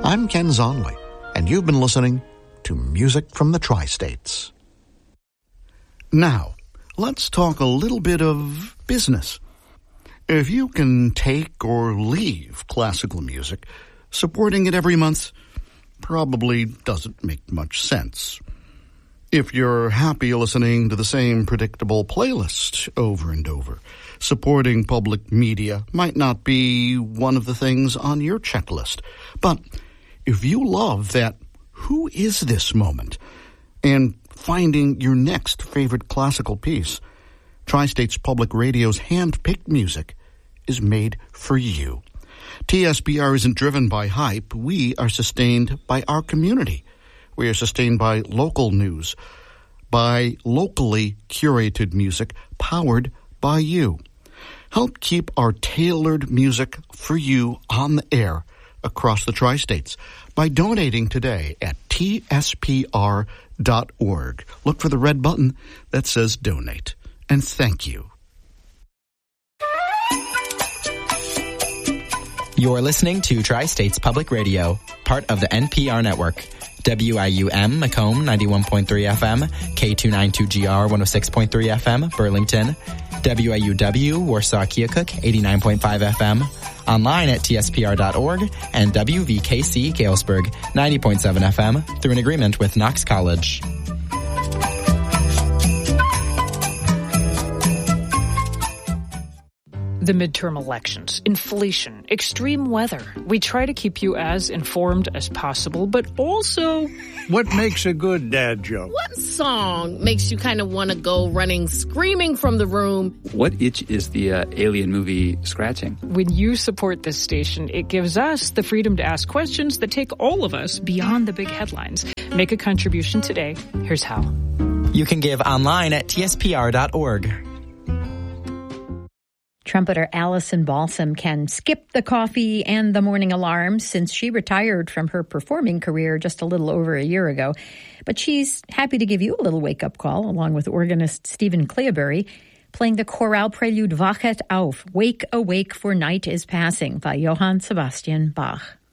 I'm Ken Zonley, and you've been listening to Music from the Tri-States. Now, let's talk a little bit of business. If you can take or leave classical music, supporting it every month probably doesn't make much sense. If you're happy listening to the same predictable playlist over and over, supporting public media might not be one of the things on your checklist. But if you love that "who is this" moment and finding your next favorite classical piece, Tri-States Public Radio's hand-picked music is made for you. TSPR isn't driven by hype. We are sustained by our community. We are sustained by local news, by locally curated music powered by you. Help keep our tailored music for you on the air across the Tri-States by donating today at tspr.org. Look for the red button that says donate. And thank you. You're listening to Tri-States Public Radio, part of the NPR network. WIUM, Macomb, 91.3 FM, K292GR, 106.3 FM, Burlington, WIUW, Warsaw, Keokuk, 89.5 FM, online at tspr.org, and WVKC, Galesburg, 90.7 FM, through an agreement with Knox College. The midterm elections, inflation, extreme weather. We try to keep you as informed as possible, but also... What makes a good dad joke? What song makes you kind of want to go running, screaming from the room? What itch is the Alien movie scratching? When you support this station, it gives us the freedom to ask questions that take all of us beyond the big headlines. Make a contribution today. Here's how. You can give online at tspr.org. Trumpeter Allison Balsam can skip the coffee and the morning alarm since she retired from her performing career just a little over a year ago. But she's happy to give you a little wake-up call, along with organist Stephen Cleobury, playing the chorale prelude Wachet auf, Wake Awake for Night is Passing by Johann Sebastian Bach.